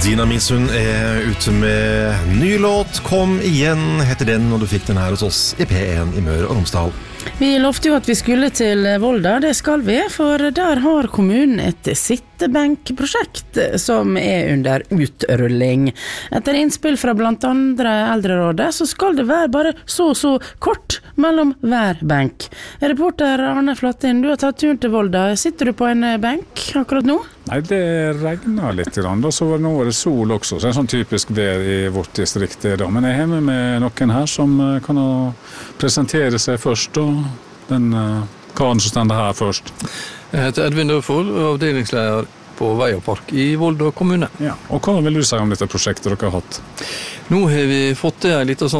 Dina Misund ute med ny låt. Kom igjen heter den, og du fikk den her hos oss i P1 i Møre og Romsdal. Vi lovte jo at vi skulle til Volda, det skal vi, for der har kommunen et sittebenkprosjekt som under utrulling. Etter innspill fra blant andre Eldrerådet så skal det være bare så kort mellom hver benk. Reporter Arne Flatin, du har tatt turen til Volda. Sitter du på en benk akkurat nå? Nei, det regner litt grann, så nå det sol også, så det sånn typisk vær i vårt distrikt da. Men jeg hjemme med noen her som kan presentere seg først, og den karen som stender her først. Jeg heter Edvin Døfold, avdelingsleder på Vei og Park i Volda kommune. Ja, og hva vil du si om dette prosjektet dere har hatt? Nå har vi fått til en liten sånn